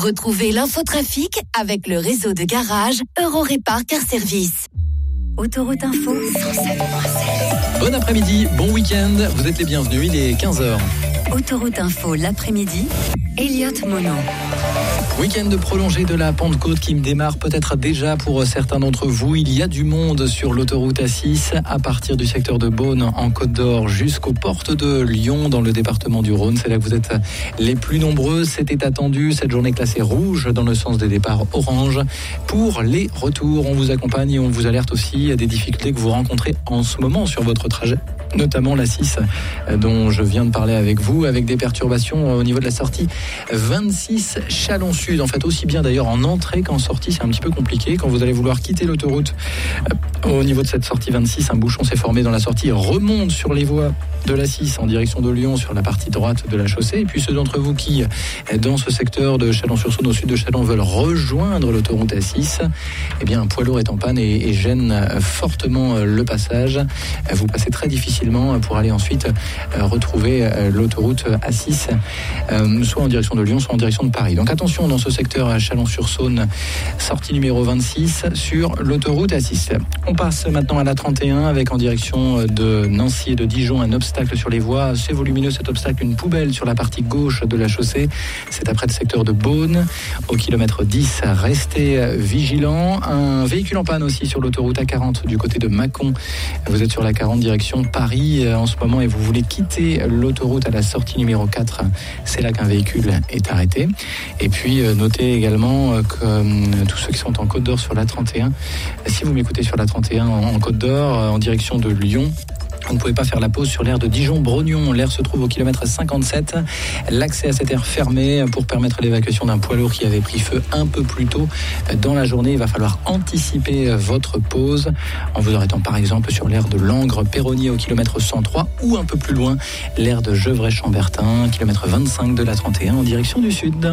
Retrouvez l'infotrafic avec le réseau de garages Eurorépar Car Service. Autoroute Info 107.7. Bon après-midi, bon week-end, vous êtes les bienvenus, il est 15h. Autoroute Info l'après-midi, Elliot Mono. Week-end prolongé de la Pentecôte qui me démarre peut-être déjà pour certains d'entre vous. Il y a du monde sur l'autoroute A6 à partir du secteur de Beaune en Côte d'Or jusqu'aux portes de Lyon dans le département du Rhône. C'est là que vous êtes les plus nombreux. C'était attendu, cette journée classée rouge dans le sens des départs orange. Pour les retours, on vous accompagne et on vous alerte aussi à des difficultés que vous rencontrez en ce moment sur votre trajet, notamment l'A6 dont je viens de parler avec vous, avec des perturbations au niveau de la sortie 26 Chalon-Sud. En fait, aussi bien d'ailleurs en entrée qu'en sortie, c'est un petit peu compliqué. Quand vous allez vouloir quitter l'autoroute, au niveau de cette sortie 26, un bouchon s'est formé dans la sortie, remonte sur les voies de l'A6 en direction de Lyon sur la partie droite de la chaussée. Et puis ceux d'entre vous qui, dans ce secteur de Chalon-sur-Saône, au sud de Chalon, veulent rejoindre l'autoroute A6, eh bien un poids lourd est en panne et gêne fortement le passage. Vous passez très difficilement pour aller ensuite retrouver l'autoroute A6, soit en direction de Lyon, soit en direction de Paris. Donc attention dans ce secteur à Chalon-sur-Saône, sortie numéro 26 sur l'autoroute A6. On passe maintenant à la 31 avec en direction de Nancy et de Dijon un obstacle sur les voies. C'est volumineux cet obstacle, une poubelle sur la partie gauche de la chaussée. C'est après le secteur de Beaune. Au kilomètre 10, restez vigilants. Un véhicule en panne aussi sur l'autoroute A40 du côté de Mâcon. Vous êtes sur la 40 direction Paris en ce moment et vous voulez quitter l'autoroute à la sortie numéro 4. C'est là qu'un véhicule est arrêté. Et puis notez également que tous ceux qui sont en Côte d'Or sur la 31, si vous m'écoutez sur la 31 en Côte d'Or, en direction de Lyon, vous ne pouvez pas faire la pause sur l'aire de Dijon-Brognon. L'aire se trouve au kilomètre 57. L'accès à cette aire fermée pour permettre l'évacuation d'un poids lourd qui avait pris feu un peu plus tôt dans la journée. Il va falloir anticiper votre pause en vous arrêtant par exemple sur l'aire de Langres-Perronnier au kilomètre 103 ou un peu plus loin, l'aire de Gevrey-Chambertin, kilomètre 25 de la 31 en direction du sud.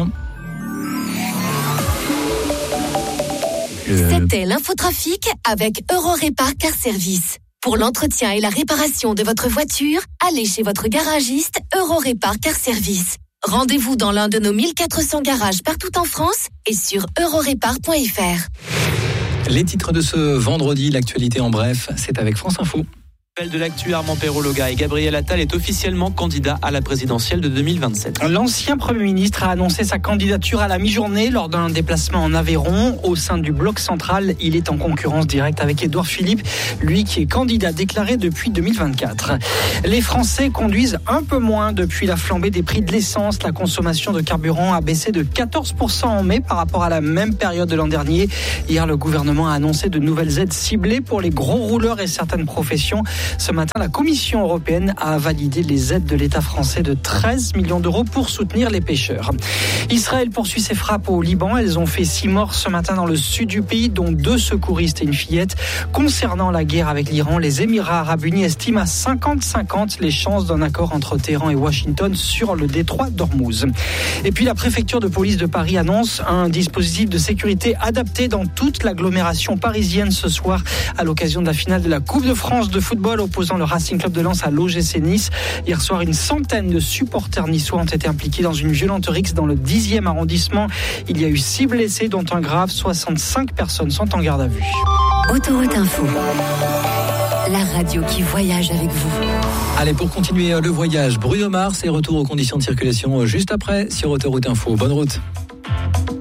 C'était l'infotrafic avec Eurorépar Car Service. Pour l'entretien et la réparation de votre voiture, allez chez votre garagiste Eurorépar Car Service. Rendez-vous dans l'un de nos 1400 garages partout en France et sur eurorépar.fr. Les titres de ce vendredi, l'actualité en bref, c'est avec France Info. De l'actu, Armand Perrault-Loga et Gabriel Attal est officiellement candidat à la présidentielle de 2027. L'ancien Premier ministre a annoncé sa candidature à la mi-journée lors d'un déplacement en Aveyron. Au sein du bloc central, il est en concurrence directe avec Édouard Philippe, lui qui est candidat déclaré depuis 2024. Les Français conduisent un peu moins depuis la flambée des prix de l'essence. La consommation de carburant a baissé de 14% en mai par rapport à la même période de l'an dernier. Hier, le gouvernement a annoncé de nouvelles aides ciblées pour les gros rouleurs et certaines professions. Ce matin, la Commission européenne a validé les aides de l'État français de 13 millions d'euros pour soutenir les pêcheurs. Israël poursuit ses frappes au Liban. Elles ont fait 6 morts ce matin dans le sud du pays, dont 2 secouristes et une fillette. Concernant la guerre avec l'Iran, les Émirats arabes unis estiment à 50-50 les chances d'un accord entre Téhéran et Washington sur le détroit d'Ormuz. Et puis la préfecture de police de Paris annonce un dispositif de sécurité adapté dans toute l'agglomération parisienne ce soir à l'occasion de la finale de la Coupe de France de football opposant le Racing Club de Lens à l'OGC Nice. Hier soir, une centaine de supporters niçois ont été impliqués dans une violente rixe dans le 10e arrondissement. Il y a eu 6 blessés, dont un grave. 65 personnes sont en garde à vue. Autoroute Info, la radio qui voyage avec vous. Allez, pour continuer le voyage, Bruno Mars et retour aux conditions de circulation juste après sur Autoroute Info. Bonne route.